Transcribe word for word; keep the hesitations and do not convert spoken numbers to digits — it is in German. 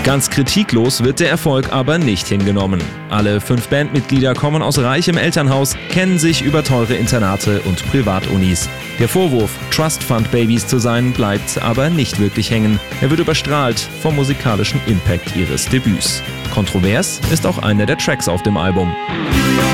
Ganz kritiklos wird der Erfolg aber nicht hingenommen. Alle fünf Bandmitglieder kommen aus reichem Elternhaus, kennen sich über teure Internate und Privatunis. Der Vorwurf, Trust Fund Babies zu sein, bleibt aber nicht wirklich hängen. Er wird überstrahlt vom musikalischen Impact ihres Debüts. Kontrovers ist auch einer der Tracks auf dem Album.